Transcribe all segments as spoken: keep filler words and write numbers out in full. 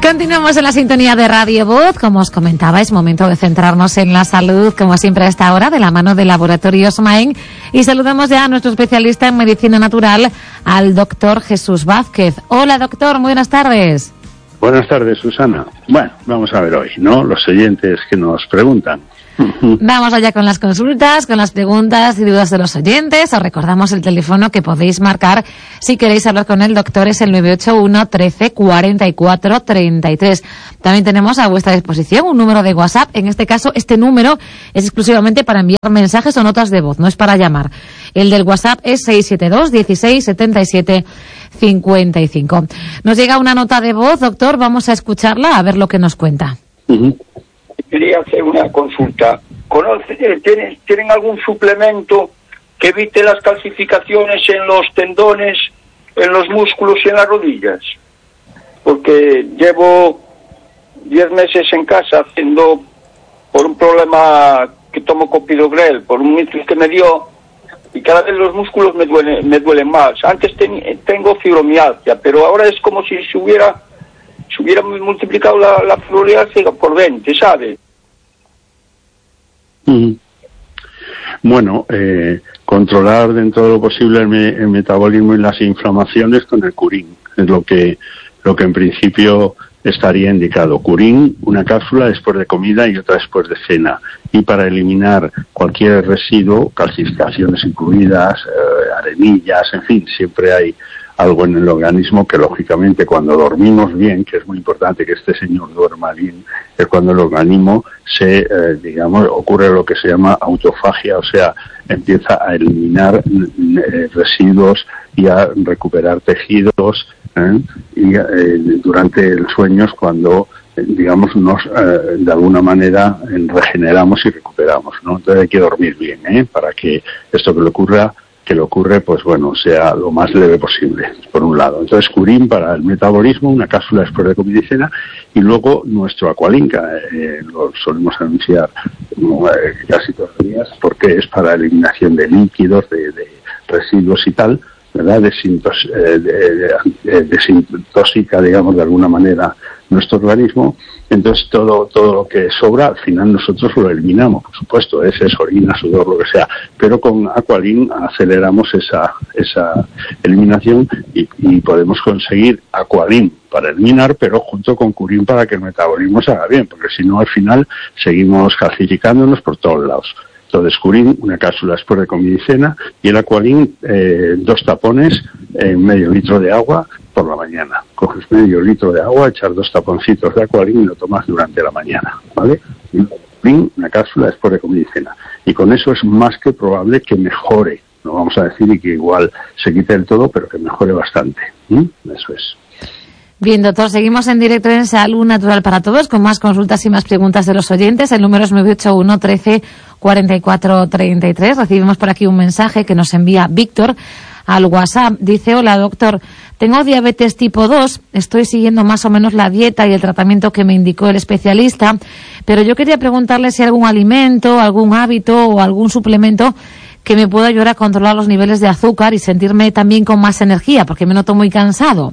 Continuamos en la sintonía de Radio Voz. Como os comentaba, es momento de centrarnos en la salud, como siempre a esta hora, de la mano de Laboratorios Maen. Y saludamos ya a nuestro especialista en medicina natural, al doctor Jesús Vázquez. Hola, doctor, muy buenas tardes. Buenas tardes, Susana. Bueno, vamos a ver hoy, ¿no? Los oyentes que nos preguntan. Vamos allá con las consultas, con las preguntas y dudas de los oyentes. Os recordamos el teléfono que podéis marcar si queréis hablar con el doctor, es el nueve ocho uno, trece, cuarenta y cuatro, treinta y tres. También tenemos a vuestra disposición un número de WhatsApp. En este caso, este número es exclusivamente para enviar mensajes o notas de voz, no es para llamar. El del WhatsApp es seis siete dos, dieciséis, setenta y siete, cincuenta y cinco. Nos llega una nota de voz, doctor, vamos a escucharla a ver lo que nos cuenta. Uh-huh. Quería hacer una consulta. ¿Conoce, ¿tienen, ¿Tienen algún suplemento que evite las calcificaciones en los tendones, en los músculos y en las rodillas? Porque llevo diez meses en casa haciendo, por un problema que tomo copidogrel, por un mitus que me dio, y cada vez los músculos me duelen, me duelen más. Antes ten, tengo fibromialgia, pero ahora es como si se hubiera... si hubiera multiplicado la, la fibromialgia por veinte, ¿sabe? Mm. Bueno, eh, controlar dentro de lo posible el, me, el metabolismo y las inflamaciones con el curín, es lo que, lo que en principio estaría indicado. Curín, una cápsula después de comida y otra después de cena. Y para eliminar cualquier residuo, calcificaciones incluidas, eh, arenillas, en fin, siempre hay algo en el organismo que, lógicamente, cuando dormimos bien, que es muy importante que este señor duerma bien, es cuando el organismo se, eh, digamos, ocurre lo que se llama autofagia, o sea, empieza a eliminar eh, residuos y a recuperar tejidos, ¿eh? y eh, durante el sueño es cuando, eh, digamos, nos, eh, de alguna manera, eh, regeneramos y recuperamos, ¿no? Entonces hay que dormir bien, ¿eh? Para que esto que le ocurra que le ocurre, pues bueno, sea lo más leve posible, por un lado. Entonces, curín para el metabolismo, una cápsula después de comida y cena, y luego nuestro Aqualinca, eh, lo solemos anunciar eh, casi todos los días, porque es para eliminación de líquidos, de, de residuos y tal, ¿verdad? Desintos, eh, de, de, desintoxica, digamos, de alguna manera nuestro organismo. Entonces todo todo lo que sobra al final nosotros lo eliminamos, por supuesto, es orina, sudor, lo que sea, pero con Aqualin aceleramos esa esa eliminación y, y podemos conseguir Aqualin para eliminar, pero junto con curín para que el metabolismo se haga bien, porque si no al final seguimos calcificándonos por todos lados. Entonces, curín, una cápsula después de comida y cena, y el Aqualin, eh, dos tapones, eh, medio litro de agua por la mañana. Coges medio litro de agua, echas dos taponcitos de Aqualin y lo tomas durante la mañana, ¿vale? Y curín, una cápsula después de comida y cena. Y con eso es más que probable que mejore. No vamos a decir y que igual se quite del todo, pero que mejore bastante. ¿Mm? Eso es. Bien, doctor, seguimos en directo en Salud Natural para Todos con más consultas y más preguntas de los oyentes. El número es nueve ocho uno, trece, cuarenta y cuatro, treinta y tres. Recibimos por aquí un mensaje que nos envía Víctor al WhatsApp. Dice: hola, doctor, tengo diabetes tipo dos, estoy siguiendo más o menos la dieta y el tratamiento que me indicó el especialista, pero yo quería preguntarle si hay algún alimento, algún hábito o algún suplemento que me pueda ayudar a controlar los niveles de azúcar y sentirme también con más energía, porque me noto muy cansado.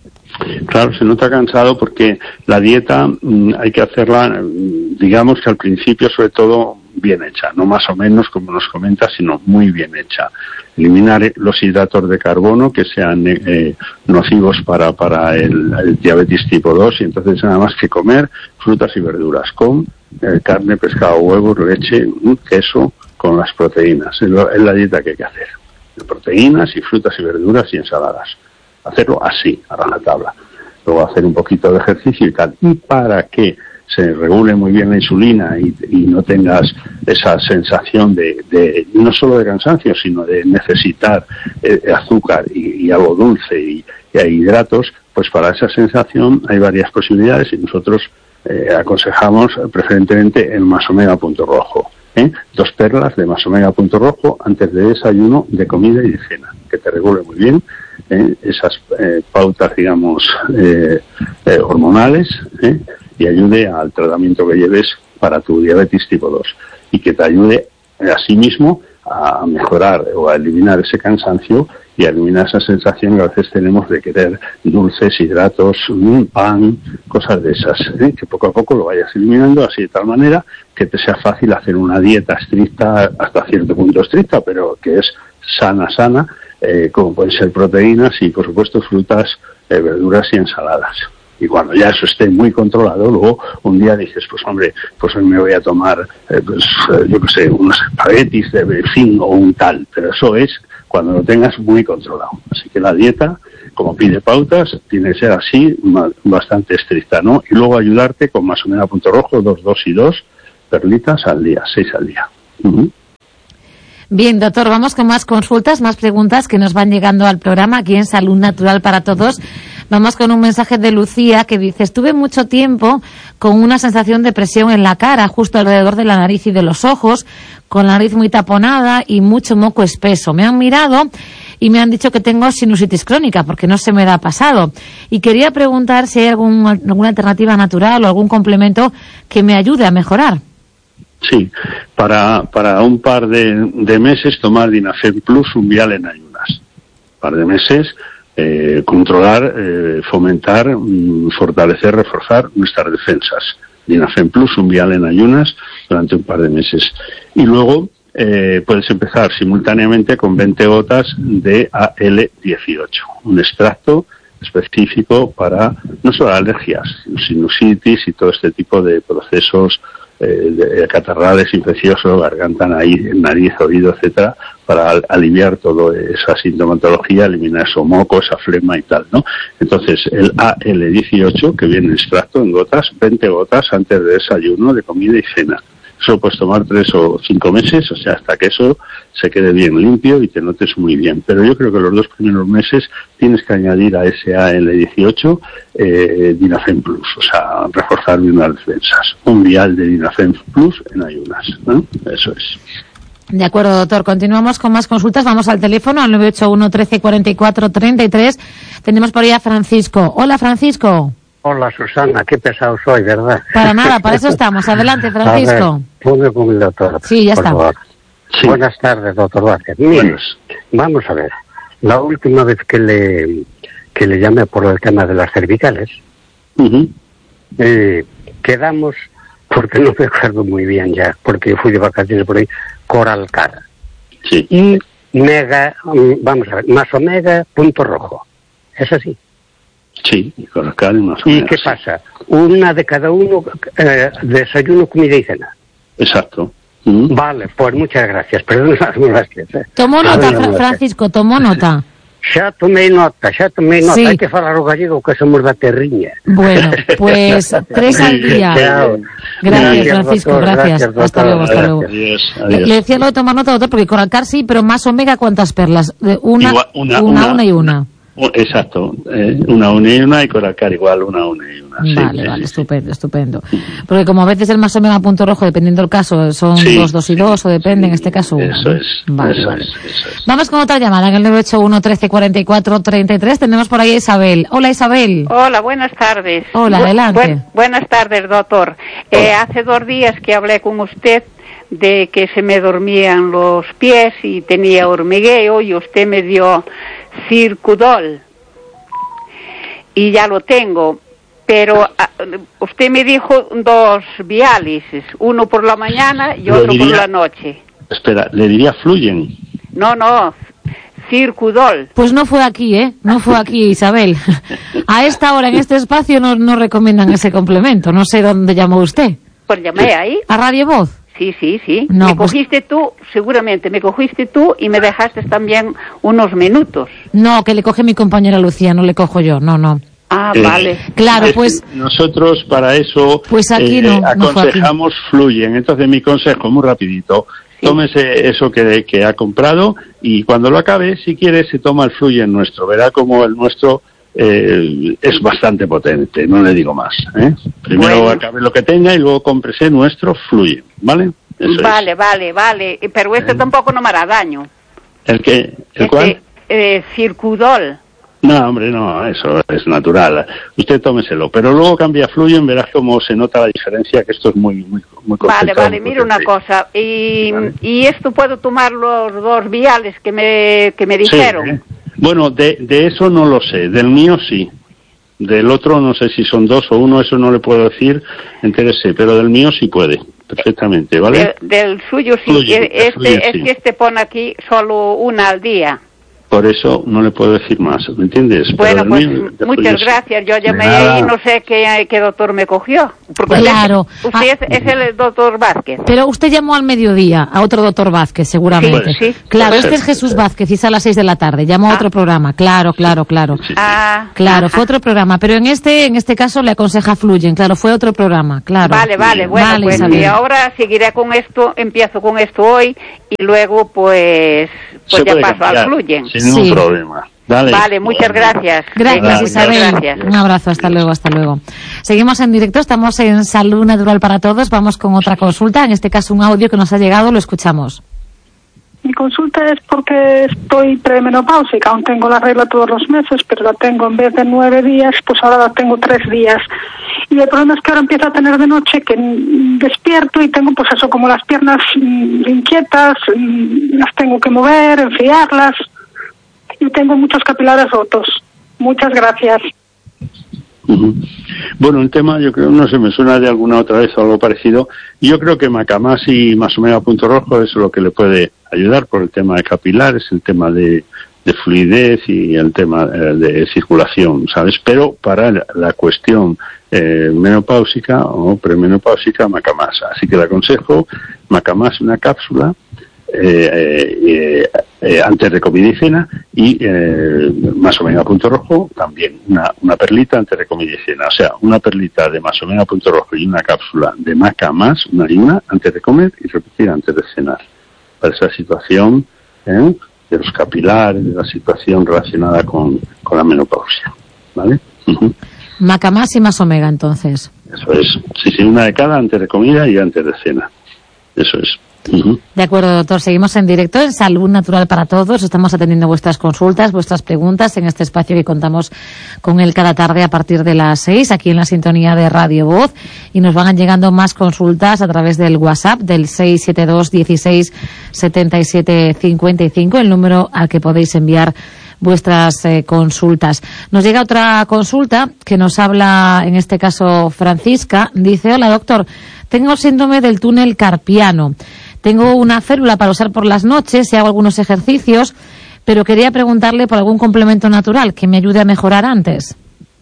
Claro, se nota cansado porque la dieta mmm, hay que hacerla, digamos que al principio sobre todo bien hecha, no más o menos como nos comenta, sino muy bien hecha. Eliminar los hidratos de carbono que sean eh, nocivos para, para el, el diabetes tipo dos, y entonces nada más que comer frutas y verduras con eh, carne, pescado, huevos, leche, queso, con las proteínas. Es, lo, es la dieta que hay que hacer. Proteínas y frutas y verduras y ensaladas. Hacerlo así, a rajatabla. Luego hacer un poquito de ejercicio y tal. Y para que se regule muy bien la insulina y, y no tengas esa sensación de, de, no solo de cansancio, sino de necesitar eh, azúcar y, y algo dulce y, y hidratos, pues para esa sensación hay varias posibilidades y nosotros eh, aconsejamos preferentemente el Masomega Punto Rojo. ¿eh? Dos perlas de Masomega Punto Rojo antes de desayuno, de comida y de cena, que te regule muy bien eh, esas eh, pautas, digamos, eh, eh, hormonales, ¿eh? y ayude al tratamiento que lleves para tu diabetes tipo dos y que te ayude eh, asimismo a mejorar o a eliminar ese cansancio y elimina esa sensación que a veces tenemos de querer dulces, hidratos, pan, cosas de esas, ¿eh? Que poco a poco lo vayas eliminando así de tal manera que te sea fácil hacer una dieta estricta, hasta cierto punto estricta, pero que es sana, sana, eh, como pueden ser proteínas y por supuesto frutas, eh, verduras y ensaladas. Y cuando ya eso esté muy controlado, luego un día dices, pues hombre, pues hoy me voy a tomar, eh, pues eh, yo qué sé, unos espaguetis de fin o un tal, pero eso es cuando lo tengas muy controlado. Así que la dieta, como pide pautas, tiene que ser así, bastante estricta, ¿no? Y luego ayudarte con más o menos a punto rojo, dos, dos y dos perlitas al día, seis al día. Uh-huh. Bien, doctor, vamos con más consultas, más preguntas que nos van llegando al programa aquí en Salud Natural para Todos. Vamos con un mensaje de Lucía que dice: estuve mucho tiempo con una sensación de presión en la cara, justo alrededor de la nariz y de los ojos, con la nariz muy taponada y mucho moco espeso. Me han mirado y me han dicho que tengo sinusitis crónica porque no se me da pasado. Y quería preguntar si hay algún, alguna alternativa natural o algún complemento que me ayude a mejorar. Sí, para para un par de, de meses tomar Dinafen Plus, un vial en ayunas. Un par de meses, eh, controlar, eh, fomentar, mm, fortalecer, reforzar nuestras defensas. Dinafen Plus, un vial en ayunas durante un par de meses. Y luego eh, puedes empezar simultáneamente con veinte gotas de A L dieciocho, un extracto específico para no solo alergias, sinusitis y todo este tipo de procesos Eh, de catarrales infecciosos, garganta, nariz, nariz, oído, etcétera, para al, aliviar toda esa sintomatología, eliminar esos moco, esa flema y tal, ¿no? Entonces, el A L dieciocho, que viene en extracto en gotas, veinte gotas antes de desayuno, de comida y cena. Eso lo puedes tomar tres o cinco meses, o sea, hasta que eso se quede bien limpio y te notes muy bien. Pero yo creo que los dos primeros meses tienes que añadir a ese A L dieciocho eh, Dinafen Plus, o sea, reforzar bien las defensas. Un vial de Dinafen Plus en ayunas, ¿no? Eso es. De acuerdo, doctor. Continuamos con más consultas. Vamos al teléfono, al nueve ocho uno, trece, cuarenta y cuatro, treinta y tres. Tenemos por ahí a Francisco. Hola, Francisco. Hola, Susana, qué pesado soy, ¿verdad? Para nada, para eso estamos. Adelante, Francisco. A ver, ponme con el doctor. Sí, ya está. Sí. Buenas tardes, doctor Vázquez. Mire, vamos a ver. La última vez que le que le llamé por el tema de las cervicales, uh-huh. eh, quedamos, porque no me acuerdo muy bien ya, porque fui de vacaciones por ahí, Coralcar. Sí. Y Mega, vamos a ver, más Omega, punto rojo. ¿Es así? Sí, Coralcar y más ¿Y qué pasa? Una de cada uno, eh, desayuno, comida y cena. Exacto. Mm. Vale, pues muchas gracias. Perdón las molestias. Eh. Tomó nota, Fra- Francisco, tomó nota. Xa tomei nota, xa tomei nota. Sí. Hai que falar o gallego que somos da terriña. Bueno, pues tres al día. Chao. Gracias, Gracias, Francisco, doctor, gracias. gracias, doctor. Hasta luego, hasta luego. Adiós, Le, adiós. le decía lo de tomar nota, doctor, porque Coralcar sí, pero más Omega, ¿cuántas perlas? De una, Igual, una, una, una, una y una. Exacto, eh, una, una y una, y Coralcar igual, una, una y una. Sí, Vale, sí, vale, sí, estupendo, estupendo. Porque como a veces el más Omega punto rojo, dependiendo del caso, son Sí, dos, dos y sí, dos, o depende, sí, en este caso una. Eso ¿no? es, Vale, eso vale. es, eso es. Vamos con otra llamada, en el nueve ocho uno, trece, cuarenta y cuatro, treinta y tres. Tenemos por ahí a Isabel. Hola, Isabel. Hola, buenas tardes. Hola, Bu- adelante. buen- buenas tardes, doctor. Eh, hace dos días que hablé con usted de que se me dormían los pies y tenía hormigueo y usted me dio Circudol. Y ya lo tengo. Pero a, usted me dijo dos viales, uno por la mañana y Lo otro diría- por la noche. Espera, le diría Fluyen. No, no, Circudol. Pues no fue aquí, ¿eh? No fue aquí, Isabel. A esta hora, en este espacio, no, no recomiendan ese complemento. No sé dónde llamó usted. Pues llamé ahí. ¿A Radio Voz? Sí, sí, sí. No, me pues- cogiste tú, seguramente, me cogiste tú y me dejaste también unos minutos. No, que le coge mi compañera Lucía, no le cojo yo. No, no. Ah, Eh, vale. Claro, Es que pues... nosotros para eso Pues aquí no, no fue aquí. aconsejamos Fluyen. Entonces mi consejo, muy rapidito, Sí. tómese eso que, que ha comprado y cuando lo acabe, si quiere, se toma el Fluyen nuestro. Verá como el nuestro eh, es bastante potente, no le digo más. ¿eh? Primero Bueno. acabe lo que tenga y luego cómprese nuestro Fluyen, ¿vale? Eso Vale, vale, vale. Pero este tampoco no me hará daño. es. ¿El qué? ¿El Este, cuál? eh, Circudol. No, hombre, no, eso es natural. Usted tómeselo, pero luego cambia Fluyen, verás cómo se nota la diferencia, que esto es muy, muy, muy Vale, concentrado, vale, muy mira una potente. cosa. Y, Vale. y esto puedo tomar los dos viales que me, que me Sí, dijeron. ¿eh? Bueno, de, de eso no lo sé, del mío sí. Del otro no sé si son dos o uno, eso no le puedo decir, entérese, pero del mío sí puede, perfectamente, ¿vale? Del, del suyo sí, Fluye, este, fluye, es sí. que este pone aquí solo una al día. Por eso no le puedo decir más, ¿me entiendes? Bueno, Pero pues mío, muchas sí. gracias. Yo llamé De nada. ahí y no sé qué, qué doctor me cogió. Porque Claro. usted, usted Ah. es, es el doctor Vázquez. Pero usted llamó al mediodía a otro doctor Vázquez, seguramente. Sí, sí. Claro, Puede este ser, es Jesús puede ser. Vázquez y es a las seis de la tarde. Llamó a Ah. otro programa. Claro, claro, claro. Sí, sí. Ah, Claro, ajá. fue otro programa, pero en este en este caso le aconseja Fluyen, claro, fue otro programa, claro. Vale, vale, bueno, Vale, pues Isabel. y ahora seguiré con esto, empiezo con esto hoy y luego pues, pues Se ya puede paso cambiar, al Fluyen. sin ningún Sí. problema. Dale. Vale, muchas Bueno. gracias. Gracias, Venga, Isabel. muchas gracias. Un abrazo, hasta luego, hasta luego. Seguimos en directo, estamos en Salud Natural para Todos, vamos con otra consulta, en este caso un audio que nos ha llegado, lo escuchamos. Mi consulta es porque estoy premenopáusica, aún tengo la regla todos los meses, pero la tengo en vez de nueve días, pues ahora la tengo tres días. Y el problema es que ahora empiezo a tener de noche que mm, despierto y tengo pues eso, como las piernas mm, inquietas, mm, las tengo que mover, enfriarlas, y tengo muchos capilares rotos. Muchas gracias. Ujú. Bueno, el tema, yo creo, no sé, me suena de alguna otra vez o algo parecido. Yo creo que Macamás y Masomega Punto Rojo es lo que le puede ayudar por el tema de capilares, el tema de, de fluidez y el tema eh, de circulación, ¿sabes? Pero para la, la cuestión eh, menopáusica o premenopáusica, Macamás. Así que le aconsejo Macamás, una cápsula, Eh, eh, eh, antes de comida y cena, y eh, Masomega Punto Rojo también, una, una perlita antes de comida y cena, o sea, una perlita de Masomega Punto Rojo y una cápsula de Maca más, una y una, antes de comer y repetir antes de cenar, para esa situación ¿eh? de los capilares, de la situación relacionada con, con la menopausia, ¿vale? Uh-huh. Macamás y Masomega, entonces. Eso es, sí, sí, una de cada antes de comida y antes de cena, eso es. Uh-huh. De acuerdo, doctor. Seguimos en directo en Salud Natural para Todos. Estamos atendiendo vuestras consultas, vuestras preguntas en este espacio que contamos con él cada tarde a partir de las seis, aquí en la sintonía de Radio Voz. Y nos van llegando más consultas a través del WhatsApp del seis siete dos dieciséis setenta y siete cincuenta y cinco, el número al que podéis enviar vuestras eh, consultas. Nos llega otra consulta que nos habla, en este caso, Francisca. Dice: hola, doctor, tengo síndrome del túnel carpiano. Tengo una férula para usar por las noches y hago algunos ejercicios, pero quería preguntarle por algún complemento natural que me ayude a mejorar antes.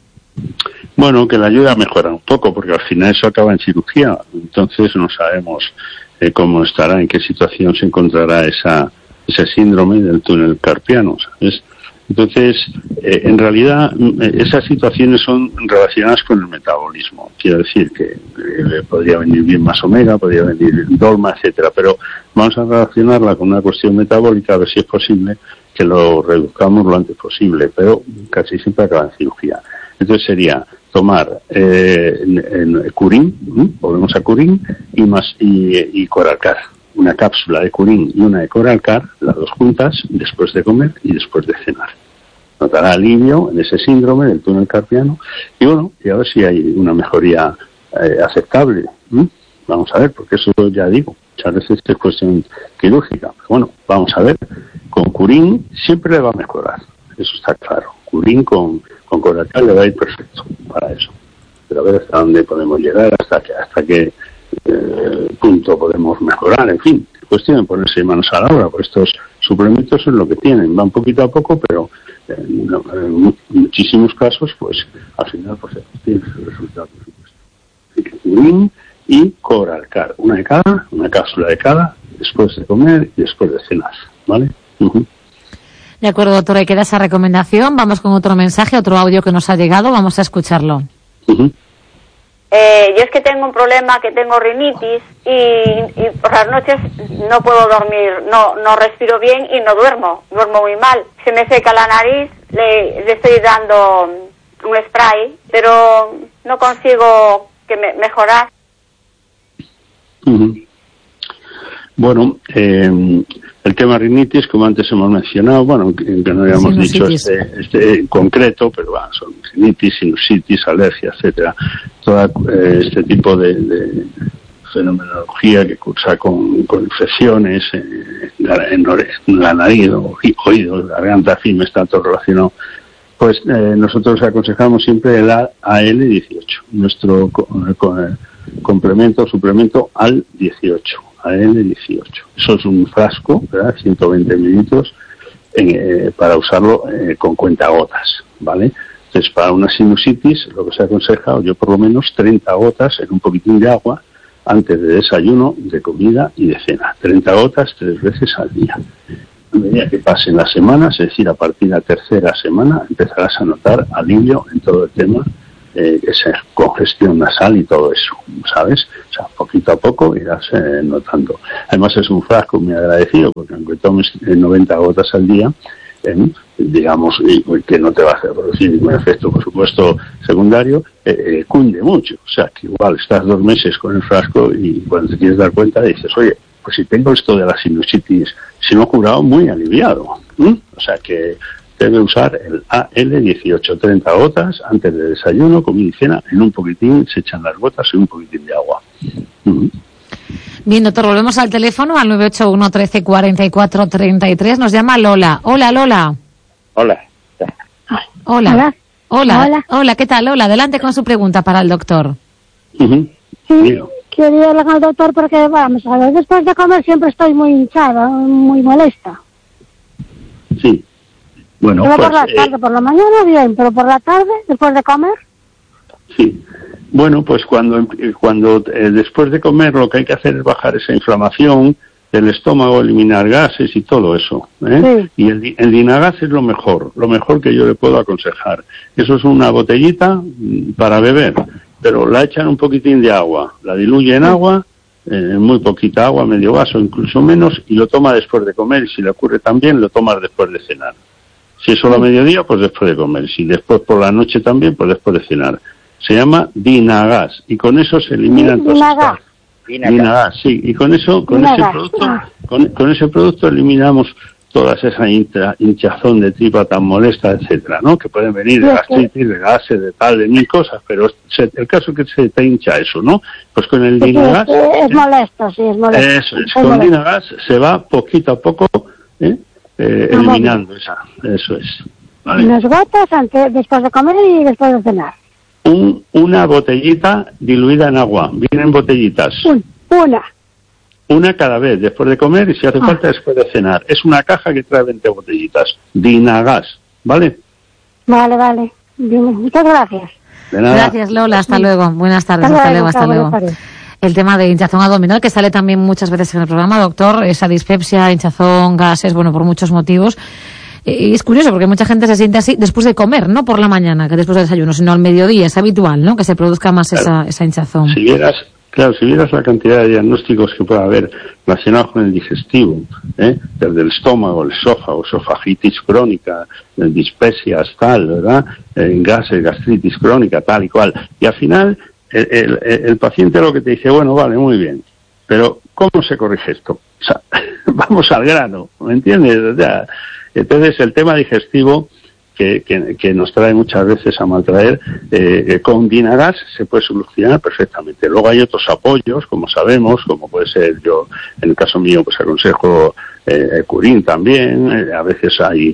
Bueno, que le ayude a mejorar un poco, porque al final eso acaba en cirugía. Entonces no sabemos eh, cómo estará, en qué situación se encontrará esa ese síndrome del túnel carpiano, ¿sabes? Entonces, eh, en realidad, esas situaciones son relacionadas con el metabolismo. Quiero decir que eh, le podría venir bien Masomega, podría venir Dolma, etcétera, pero vamos a relacionarla con una cuestión metabólica, a ver si es posible que lo reduzcamos lo antes posible, pero casi siempre acaba en cirugía. Entonces sería tomar eh, en, en Curín, ¿eh? volvemos a Curín, y más y, y Coralcar. Una cápsula de Curín y una de Coralcar, las dos juntas, después de comer y después de cenar. Notará alivio en ese síndrome del túnel carpiano y bueno, y a ver si hay una mejoría eh, aceptable. ¿Mm? Vamos a ver, porque eso ya digo, muchas veces es cuestión quirúrgica. Pero bueno, vamos a ver, con Curín siempre le va a mejorar, eso está claro. Curín con, con Coralcar le va a ir perfecto para eso. Pero a ver hasta dónde podemos llegar, hasta que, hasta que Eh, punto podemos mejorar, en fin, cuestión de ponerse manos a la obra, porque estos suplementos son lo que tienen, van poquito a poco, pero eh, no, en muchísimos casos, pues al final pues tiene su resultado, por supuesto. Así que Curín y Coralcar, una de cada, una cápsula de cada, después de comer y después de cenar, ¿vale? Uh-huh. De acuerdo, doctora, y queda esa recomendación. Vamos con otro mensaje, otro audio que nos ha llegado, vamos a escucharlo. Uh-huh. Eh, yo es que tengo un problema, que tengo rinitis y, y por las noches no puedo dormir, no no respiro bien y no duermo, duermo muy mal. Se me seca la nariz, le, le estoy dando un spray, pero no consigo que me, mejorar. Uh-huh. Bueno, eh, el tema rinitis, como antes hemos mencionado, bueno, que, que no habíamos dicho este, este en concreto, pero bueno, son rinitis, sinusitis, alergia, etcétera. Todo eh, este tipo de, de fenomenología que cursa con, con infecciones eh, en, la, en la nariz, o oídos, garganta, en fin, está todo relacionado. Pues eh, nosotros aconsejamos siempre el A L dieciocho, nuestro co co complemento, suplemento al dieciocho, A L dieciocho. Eso es un frasco, ¿verdad? ciento veinte mililitros en, eh, para usarlo eh, con cuentagotas, ¿vale? Entonces, para una sinusitis, lo que se aconseja, yo por lo menos treinta gotas en un poquitín de agua antes de desayuno, de comida y de cena. treinta gotas tres veces al día. A medida que pasen las semanas, es decir, a partir de la tercera semana, empezarás a notar alivio en todo el tema, eh, esa congestión nasal y todo eso, ¿sabes? O sea, poquito a poco irás eh, notando. Además, es un frasco muy agradecido, porque aunque tomes noventa gotas al día, eh, digamos, y, que no te va a hacer producir ningún efecto, por supuesto, secundario, eh, eh, cunde mucho. O sea, que igual estás dos meses con el frasco y cuando te quieres dar cuenta dices, oye, pues si tengo esto de la sinusitis, si no he curado, muy aliviado. ¿Mm? O sea que debe usar el A L dieciocho, treinta gotas antes de desayuno, comida y cena, en un poquitín, se echan las gotas y un poquitín de agua. ¿Mm? Bien, doctor, volvemos al teléfono, al nueve ocho uno, trece, cuarenta y cuatro, treinta y tres. Nos llama Lola. Hola, Lola. Hola. Hola. Hola. Hola. Hola. Hola, ¿qué tal, Lola? Adelante con su pregunta para el doctor. Uh-huh. Sí, quería hablar con el doctor porque, vamos a ver, después de comer siempre estoy muy hinchada, muy molesta. Sí. Bueno, pero pues, por la tarde, eh, por la mañana bien, pero por la tarde, después de comer. Sí. Bueno, pues cuando, cuando eh, después de comer lo que hay que hacer es bajar esa inflamación del estómago, eliminar gases y todo eso, ¿eh? Sí. Y el, el Dinagas es lo mejor, lo mejor que yo le puedo aconsejar. Eso es una botellita para beber, pero la echan un poquitín de agua, la diluye en agua, eh, muy poquita agua, medio vaso, incluso menos, y lo toma después de comer, y si le ocurre también, lo tomas después de cenar. Si es solo a mediodía, pues después de comer. Si después por la noche también, pues después de cenar. Se llama Dinagas, y con eso se eliminan todas estas... Dinagas, sí, y con eso, con Dinagas. ese producto, con, con ese producto eliminamos toda esa hincha, hinchazón de tripa tan molesta, etcétera, ¿no? Que pueden venir de gastritis, de gases, de tal, de mil cosas, pero se, el caso es que se te hincha eso, ¿no? Pues con el Dinagas... Sí, es, es molesto, sí, es molesto. Eso es, es con molesto. Dinagas se va poquito a poco ¿eh? Eh, eliminando esa, eso es. ¿Vale? Unas gotas antes, después de comer y después de cenar. Un, una botellita diluida en agua, vienen botellitas. Un, una. Una cada vez, después de comer y si hace ah. falta después de cenar. Es una caja que trae veinte botellitas. Dinagas, ¿vale? Vale, vale. Muchas gracias. De nada. Gracias, Lola. Hasta luego. Buenas tardes. Hasta, hasta luego, hasta luego. Hasta luego. El tema de hinchazón abdominal, que sale también muchas veces en el programa, doctor, esa dispepsia, hinchazón, gases, bueno, por muchos motivos. Y es curioso porque mucha gente se siente así después de comer, no por la mañana, que después del desayuno, sino al mediodía. Es habitual, ¿no?, que se produzca más claro. esa, esa hinchazón. Si vieras, claro, si vieras la cantidad de diagnósticos que puede haber relacionados con el digestivo, ¿eh? desde el estómago, el esófago, esofagitis crónica, dispepsias, tal, ¿verdad? Eh, gases, gastritis crónica, tal y cual. Y al final, el, el, el paciente lo que te dice, bueno, vale, muy bien, pero ¿cómo se corrige esto? O sea, vamos al grano, ¿me entiendes? O sea, entonces, el tema digestivo, que, que, que nos trae muchas veces a maltraer, eh, con Dinagas se puede solucionar perfectamente. Luego hay otros apoyos, como sabemos, como puede ser yo, en el caso mío, pues aconsejo eh, Curín también, eh, a veces hay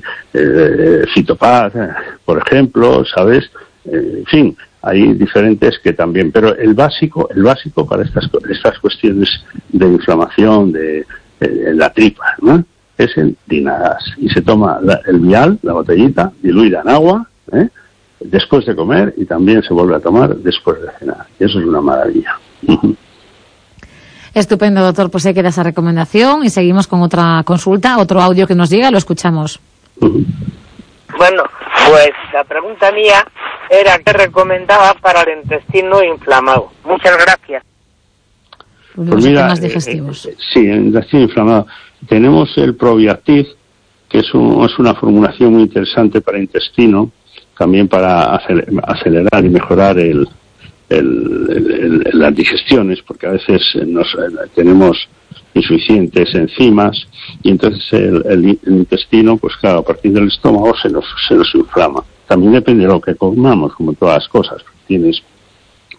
eh, Fitopaz, eh, por ejemplo, ¿sabes? Eh, en fin, hay diferentes que también, pero el básico, el básico para estas, estas cuestiones de inflamación, de, de la tripa, ¿no?, es el Dinagas, y se toma la, el vial, la botellita, diluida en agua, ¿eh? después de comer, y también se vuelve a tomar después de cenar. Y eso es una maravilla. Estupendo, doctor. Pues hay que dar esa recomendación y seguimos con otra consulta, otro audio que nos llega, lo escuchamos. Uh-huh. Bueno, pues la pregunta mía era qué recomendaba para el intestino inflamado. Muchas gracias. Pues los mira, temas digestivos. Eh, eh, sí, el intestino inflamado. Tenemos el Probiactiv, que es, un, es una formulación muy interesante para el intestino, también para acelerar y mejorar el, el, el, el, las digestiones, porque a veces nos, tenemos insuficientes enzimas y entonces el, el, el intestino, pues claro, a partir del estómago se nos, se nos inflama. También depende de lo que comamos, como todas las cosas. Tienes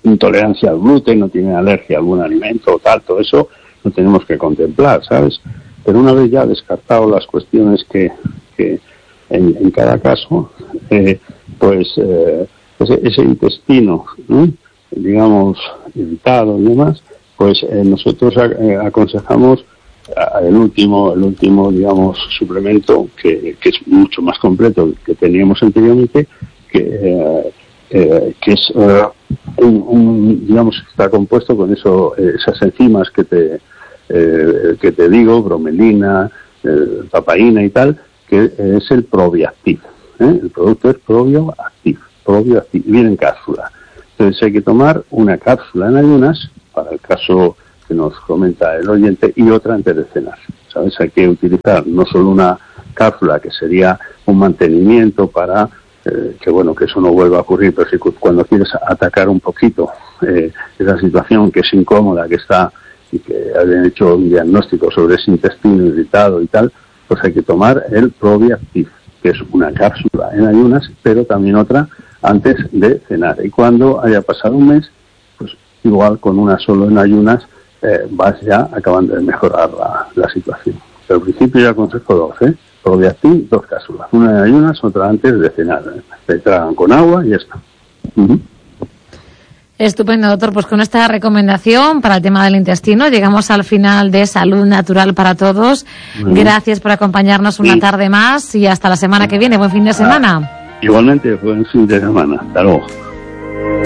intolerancia al gluten, no tienen alergia a algún alimento o tal, todo eso lo tenemos que contemplar, ¿sabes? Pero una vez ya descartado las cuestiones que, que en, en cada caso, eh, pues eh, ese, ese intestino, ¿no?, digamos, irritado y demás, pues eh, nosotros eh, aconsejamos el último, el último, digamos, suplemento que, que es mucho más completo que teníamos anteriormente, que, eh, eh, que es uh, un, un, digamos, está compuesto con eso, eh, esas enzimas que te, eh, que te digo, bromelina, eh, papaína y tal, que es el Probiactiv, ¿eh? El producto es Probioactiv, Probioactiv, viene en cápsula. Entonces hay que tomar una cápsula en ayunas, para el caso que nos comenta el oyente, y otra antes de cenar, ¿sabes? Hay que utilizar no solo una cápsula, que sería un mantenimiento para eh, que, bueno, que eso no vuelva a ocurrir, pero si cuando quieres atacar un poquito eh, esa situación que es incómoda, que está, y que habían hecho un diagnóstico sobre ese intestino irritado y tal, pues hay que tomar el Probiactiv, que es una cápsula en ayunas, pero también otra antes de cenar. Y cuando haya pasado un mes, pues igual con una solo en ayunas, eh, vas ya acabando de mejorar la, la situación. Pero al principio ya aconsejo dos, ¿eh? Probiactiv, dos cápsulas. Una en ayunas, otra antes de cenar. ¿eh? Se tragan con agua y ya está. Uh-huh. Estupendo, doctor. Pues con esta recomendación para el tema del intestino llegamos al final de Salud Natural para Todos. Uh-huh. Gracias por acompañarnos una sí. tarde más y hasta la semana que viene. Buen fin de semana. Igualmente, buen fin de semana. Hasta luego.